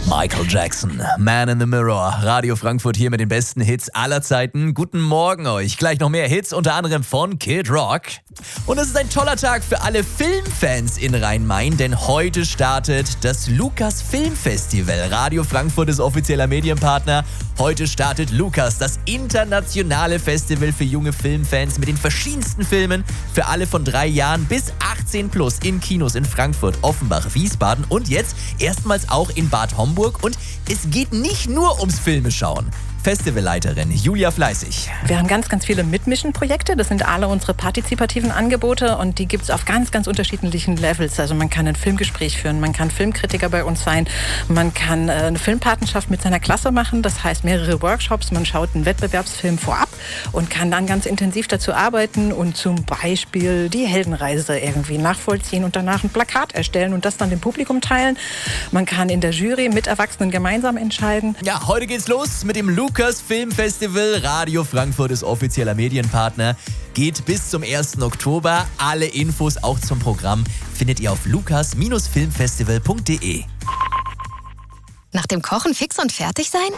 Michael Jackson, Man in the Mirror. Radio Frankfurt hier mit den besten Hits aller Zeiten. Guten Morgen euch. Gleich noch mehr Hits, unter anderem von Kid Rock. Und es ist ein toller Tag für alle Filmfans in Rhein-Main, denn heute startet das Lukas Filmfestival. Radio Frankfurt ist offizieller Medienpartner. Heute startet Lukas, das internationale Festival für junge Filmfans mit den verschiedensten Filmen für alle von 3 Jahren bis 18 plus in Kinos in Frankfurt, Offenbach, Wiesbaden und jetzt erstmals auch in Bad Homburg. Und es geht nicht nur ums Filmeschauen. Festivalleiterin Julia Fleißig. Wir haben ganz viele Mitmischen-Projekte. Das sind alle unsere partizipativen Angebote und die gibt es auf ganz unterschiedlichen Levels. Also man kann ein Filmgespräch führen, man kann Filmkritiker bei uns sein, man kann eine Filmpatenschaft mit seiner Klasse machen. Das heißt mehrere Workshops, man schaut einen Wettbewerbsfilm vorab und kann dann ganz intensiv dazu arbeiten und zum Beispiel die Heldenreise irgendwie nachvollziehen und danach ein Plakat erstellen und das dann dem Publikum teilen. Man kann in der Jury mit Erwachsenen gemeinsam entscheiden. Ja, heute geht's los mit dem Lukas Filmfestival. Radio Frankfurt ist offizieller Medienpartner. Geht bis zum 1. Oktober. Alle Infos auch zum Programm findet ihr auf lukas-filmfestival.de. Nach dem Kochen fix und fertig sein?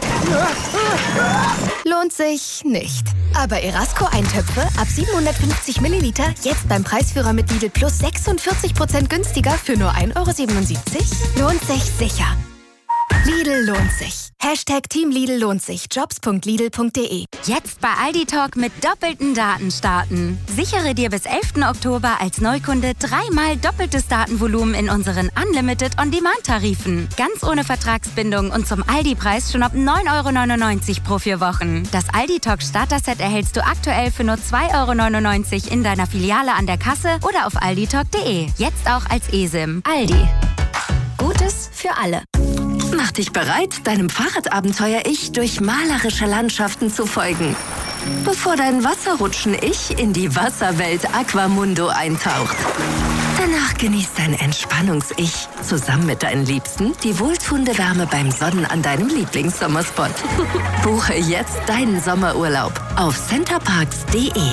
Lohnt sich nicht. Aber Erasco-Eintöpfe ab 750 Milliliter jetzt beim Preisführer mit Lidl Plus 46% günstiger für nur 1,77 €? Lohnt sich sicher. Lidl lohnt sich. Hashtag Team Lidl lohnt sich. Jobs.lidl.de. Jetzt bei Aldi Talk mit doppelten Daten starten. Sichere dir bis 11. Oktober als Neukunde 3-mal doppeltes Datenvolumen in unseren Unlimited On-Demand-Tarifen. Ganz ohne Vertragsbindung und zum Aldi-Preis schon ab 9,99 € pro 4 Wochen. Das Aldi Talk Starter-Set erhältst du aktuell für nur 2,99 € in deiner Filiale an der Kasse oder auf alditalk.de. Jetzt auch als eSIM. Aldi. Gutes für alle. Mach dich bereit, deinem Fahrradabenteuer-Ich durch malerische Landschaften zu folgen. Bevor dein Wasserrutschen-Ich in die Wasserwelt Aquamundo eintaucht. Danach genießt dein Entspannungs-Ich zusammen mit deinen Liebsten die wohltuende Wärme beim Sonnen an deinem Lieblingssommerspot. Buche jetzt deinen Sommerurlaub auf centerparks.de.